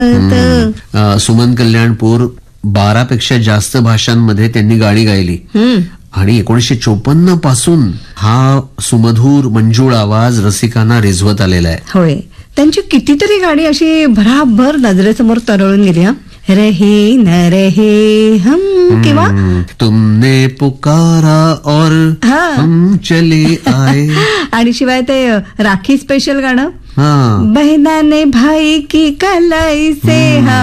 सुमन कल्याणपूर 12 पेक्षा जास्त भाषांमध्ये त्यांनी गाणी गायली आणि 1954 पासून हा सुमधूर मंजूळ आवाज रसिकांना रिझवत आलेला आहे. होय, त्यांची कितीतरी गाणी अशी भराभर नजरेसमोर तरळून गेली. रहे न रहे हम किंवा तुमने पुकारा और हम चले आए आणि शिवाय ते राखी स्पेशल गाणं हा बहिणाने भाई की कलाई से.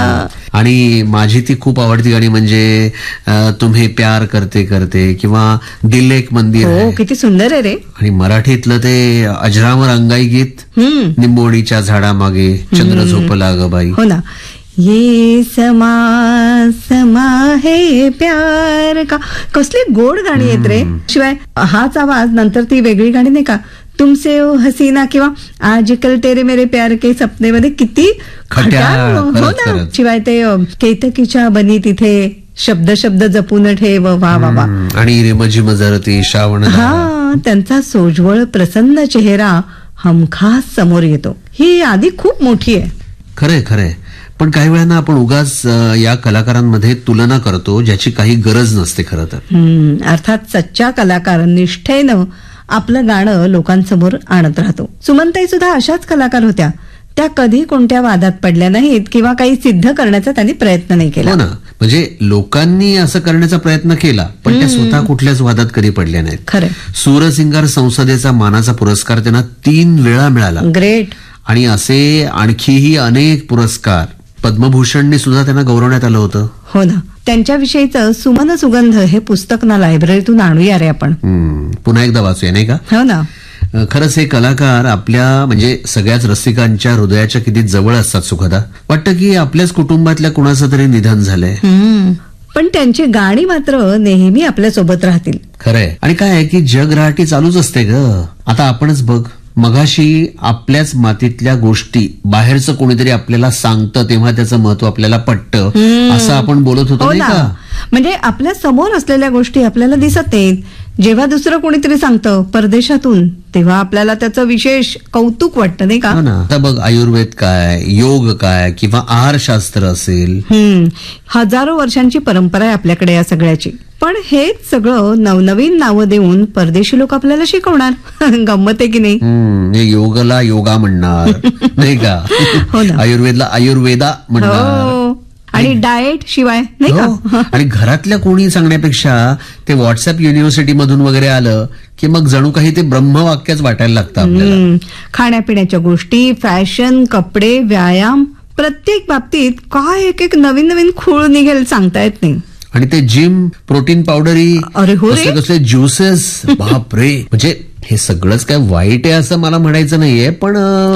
आणि माझी ती खूप आवडती गाणी म्हणजे तुम्ही प्यार करते करते किंवा दिल एक मंदिर हो, किती सुंदर आहे रे. आणि मराठीतलं ते अजरामर अंगाई गीत निंबोणीच्या झाडामागे चंद्र झोपला ग बाई. हो ना, ये समा समा है प्यार का. कसली गोड गाणी आहेत रे. शिवाय हाच आवाज नंतर ती वेगळी गाणी नाही का, तुमसे ओ हसीना किंवा आजकल तेरे मेरे प्यार के सपने मध्ये किती खट्याळ. हो ना, शिवाय ते केतकीच्या बनी तिथे शब्द शब्द जपून ठेव. वा वा वा. आणि रिमझिम जरती श्रावण. हा, त्यांचा सोज्वळ प्रसन्न चेहरा हमखास समोर येतो. ही यादी खूप मोठी आहे. खरंय खरंय, पण काही वेळाना आपण उगाच या कलाकारांमध्ये तुलना करतो ज्याची काही गरज नसते खरं तर. अर्थात सच्चा कलाकार निष्ठेनं आपलं गाणं लोकांसमोर आणत राहतो. सुमनताई सुद्धा अशाच कलाकार होत्या. त्या कधी कोणत्या वादात पडल्या नाहीत किंवा काही सिद्ध करण्याचा त्यांनी प्रयत्न नाही केला. हो ना, म्हणजे लोकांनी असं करण्याचा प्रयत्न केला पण त्या स्वतः कुठल्याच वादात कधी पडल्या नाहीत. खरं. सूरसिंगार संसदेचा मानाचा पुरस्कार त्यांना 3 वेळा मिळाला. ग्रेट. आणि असे आणखीही अनेक पुरस्कार, पद्मभूषणने सुद्धा त्यांना गौरवण्यात आलं होतं. हो ना, त्यांच्याविषयीचं सुमन सुगंध हे पुस्तक ना लायब्ररीतून आणूया रे आपण. पुन्हा एकदा वाचूया नाही का. हो ना, खरंच हे कलाकार आपल्या म्हणजे सगळ्याच रसिकांच्या हृदयाच्या किती जवळ असतात. सुखदा, वाटतं की आपल्याच कुटुंबातल्या कुणाचं तरी निधन झालंय. पण त्यांची गाणी मात्र नेहमी आपल्या सोबत राहतील. खरंय. आणि काय आहे की जग रहाटी चालूच असते ग. आता आपणच बघ, मगाशी आपल्याच मातीतल्या गोष्टी बाहेरचं कोणीतरी आपल्याला सांगतं तेव्हा त्याचं महत्व आपल्याला पटतं असं आपण बोलत होतो नाही का. म्हणजे आपल्या समोर असलेल्या गोष्टी आपल्याला दिसत नाहीत. जेव्हा दुसरं कोणीतरी सांगतं परदेशातून तेव्हा आपल्याला त्याचं विशेष कौतुक वाटतं नाही का. आता बघ, आयुर्वेद काय, योग काय किंवा आहारशास्त्र असेल, हजारो वर्षांची परंपरा आहे आपल्याकडे या सगळ्याची. पण हेच सगळं नवनवीन नावं देऊन परदेशी लोक आपल्याला शिकवणार. गंमत आहे की नाही. योगला योगा म्हणणार नाही का. हो ना, आयुर्वेदला आयुर्वेदा म्हणणार. आणि डाएट शिवाय नाही का. आणि घरातल्या कोणी सांगण्यापेक्षा ते व्हॉट्सअप युनिव्हर्सिटी मधून वगैरे आलं की मग जणू काही ते ब्रह्मवाक्यच वाटायला लागतं आपल्याला. खाण्यापिण्याच्या गोष्टी, फॅशन, कपडे, व्यायाम, प्रत्येक बाबतीत काय एक एक नवीन नवीन खूळ निघेल सांगता येत नाही. आणि ते जिम, प्रोटीन पावडरी, कसले ज्युसेस, बापरे. म्हणजे हे सगळंच काय वाईट आहे असं मला म्हणायचं नाहीये, पण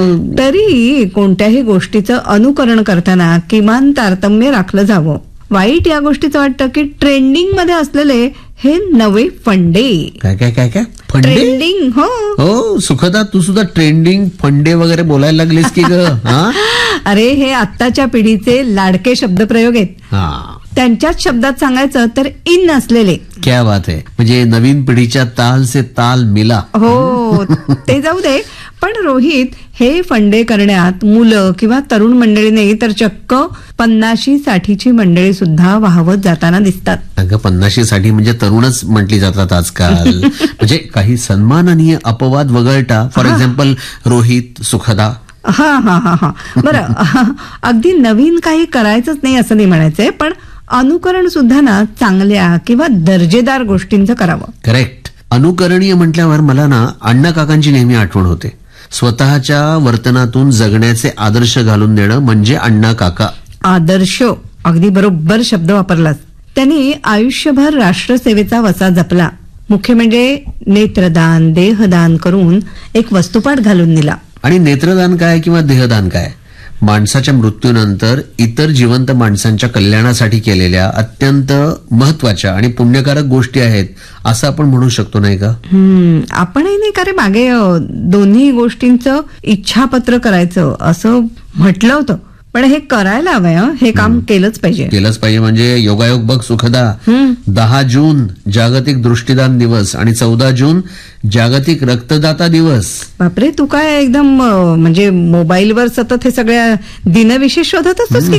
तरी कोणत्याही गोष्टीचं अनुकरण करताना किमान तारतम्य राखलं जावं. वाईट या गोष्टीचं वाटतं की ट्रेंडिंग मध्ये असलेले हे नवे फंडे. काय काय काय काय फंडे. ट्रेंडिंग. हो सुखदा, तू सुद्धा ट्रेंडिंग फंडे वगैरे बोलायला लागलीस की ग. अरे हे आत्ताच्या पिढीचे लाडके शब्दप्रयोग आहेत. त्यांच्याच शब्दात सांगायचं तर इन असलेले. क्या बात आहे. म्हणजे नवीन पिढीच्या ताल से ताल मिला. हो, ते जाऊ दे. पण रोहित, हे फंडे करण्यात मुलं किंवा तरुण मंडळी नाही तर चक्क 50-60ची मंडळी सुद्धा वाहवत जाताना दिसतात. अगं 50-60 म्हणजे तरुणच म्हटली जातात आजकाल. म्हणजे काही सन्माननीय अपवाद वगळता, फॉर एक्झाम्पल रोहित, सुखदा. हा बरं, अगदी नवीन काही करायचंच नाही असं नाही म्हणायचंय, पण अनुकरण सुद्धा ना चांगल्या किंवा दर्जेदार गोष्टींचं करावं. करेक्ट. अनुकरणीय म्हटल्यावर मला ना अण्णा काकांची नेहमी आठवण होते. स्वतःच्या वर्तनातून जगण्याचे आदर्श घालून देणं म्हणजे अण्णा काका. आदर्श, अगदी बरोबर शब्द वापरलास. त्यांनी आयुष्यभर राष्ट्रसेवेचा वसा जपला. मुख्य म्हणजे नेत्रदान, देहदान करून एक वस्तुपाठ घालून दिला. आणि नेत्रदान काय किंवा देहदान काय, माणसाच्या मृत्यूनंतर इतर जिवंत माणसांच्या कल्याणासाठी केलेल्या अत्यंत महत्वाच्या आणि पुण्यकारक गोष्टी आहेत असं आपण म्हणू शकतो नाही का. आपणही नाही का रे मागे दोन्ही गोष्टींचं इच्छापत्र करायचं असं म्हटलं होतं. पण हे करायला हवंय. हे काम केलंच पाहिजे म्हणजे योगायोग बघ सुखदा. 10 जून जागतिक दृष्टीदान दिवस आणि 14 जून जागतिक रक्तदाता दिवस. बापरे, तू काय एकदम म्हणजे मोबाईलवर सतत हे सगळ्या दिनविशेष शोधत असतोस की